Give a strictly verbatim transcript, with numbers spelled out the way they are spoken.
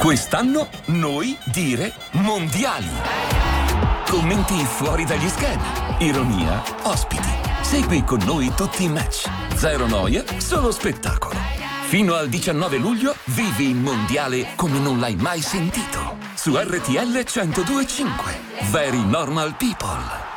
Quest'anno noi dire mondiali. Commenti fuori dagli schemi, ironia, ospiti. Segui con noi tutti i match. Zero noia, solo spettacolo. Fino al diciannove luglio vivi il mondiale come non l'hai mai sentito. Su R T L centodue e cinque. Very Normal People.